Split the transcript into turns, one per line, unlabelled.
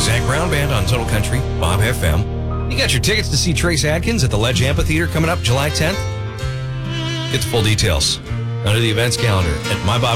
Zach Brown Band on Total Country, Bob FM. You got your tickets to see Trace Adkins at the Ledge Amphitheater coming up July 10th. Get the full details under the events calendar at mybob